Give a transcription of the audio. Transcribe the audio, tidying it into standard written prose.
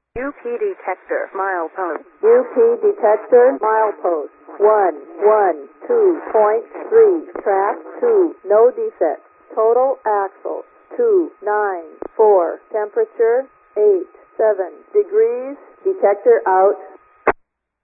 UP detector milepost. UP detector milepost 112.3. Track 2. No defects. Total axle 294. Temperature 87 degrees. Detector out.